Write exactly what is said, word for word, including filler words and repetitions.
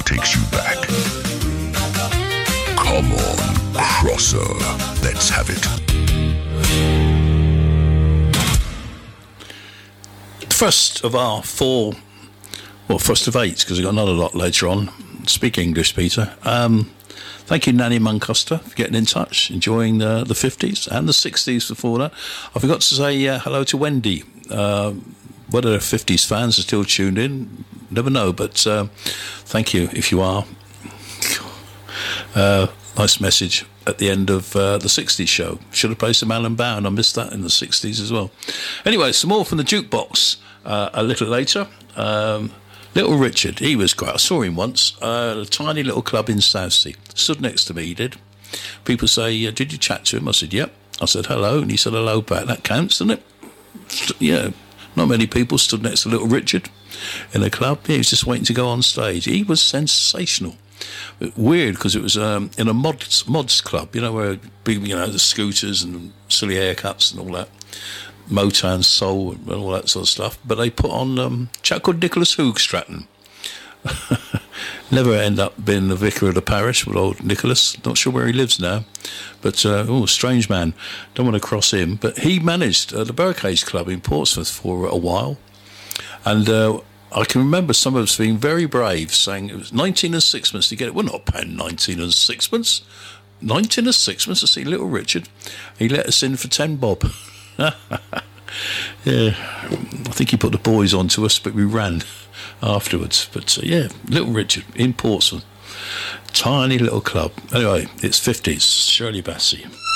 takes you back. Come on, Crosser. Let's have it. First of our four, well, first of eight, because we've got another lot later on. Speak English, Peter. Um, thank you, Nanny Muncaster, for getting in touch, enjoying the, the fifties and the sixties before that. I forgot to say uh, hello to Wendy. Uh, whether the fifties fans are still tuned in, never know, but uh, thank you if you are. Uh, nice message at the end of uh, the sixties show. Should have played some Alan Bound. I missed that in the sixties as well. Anyway, some more from the jukebox uh, a little later. Um, Little Richard, he was great. I saw him once uh, at a tiny little club in Southsea. Stood next to me, he did. People say, uh, did you chat to him? I said, yep. I said, hello. And he said, hello back. That counts, doesn't it? Yeah, not many people stood next to Little Richard in a club. Yeah, he was just waiting to go on stage. He was sensational. Weird, because it was um, in a mods, mods club, you know, where people, you know, the scooters and silly haircuts and all that. Motown, soul, and all that sort of stuff. But they put on um, a chap called Nicholas Hoogstraten. Never end up being the vicar of the parish with old Nicholas. Not sure where he lives now. But, uh, oh, strange man. Don't want to cross him. But he managed uh, the Barricades Club in Portsmouth for a while. And uh, I can remember some of us being very brave, saying it was nineteen and sixpence to get it. We're not paying nineteen and sixpence. nineteen and sixpence to see Little Richard. He let us in for ten bob. Yeah, I think he put the boys on to us, but we ran afterwards. But uh, yeah, Little Richard in Portsmouth, tiny little club. Anyway, it's fifties. Shirley Bassey.